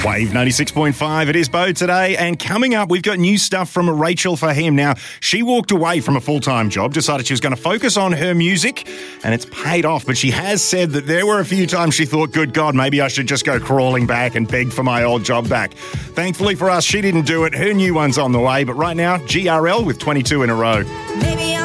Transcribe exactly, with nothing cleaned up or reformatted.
Wave ninety-six point five, it is Bo today, and coming up, we've got new stuff from Rachel Fahim. Now, she walked away from a full-time job, decided she was going to focus on her music, and it's paid off, but she has said that there were a few times she thought, good God, maybe I should just go crawling back and beg for my old job back. Thankfully for us, she didn't do it. Her new one's on the way, but right now, G R L with twenty-two in a row. Maybe